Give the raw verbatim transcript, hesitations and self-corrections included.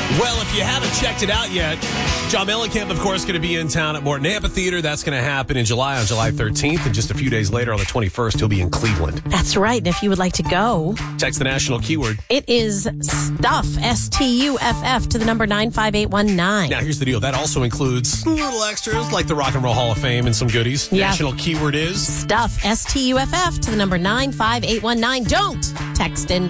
Well, if you haven't checked it out yet, John Mellencamp, of course, going to be in town at Morton Amphitheater. That's going to happen in July on July thirteenth. And just a few days later on the twenty-first, he'll be in Cleveland. That's right. And if you would like to go, text the national keyword. It is STUFF, S T U F F, to the number nine five eight one nine. Now, here's the deal. That also includes little extras like the Rock and Roll Hall of Fame and some goodies. Yeah. National keyword is STUFF, S T U F F, to the number nine five eight one nine. Don't text in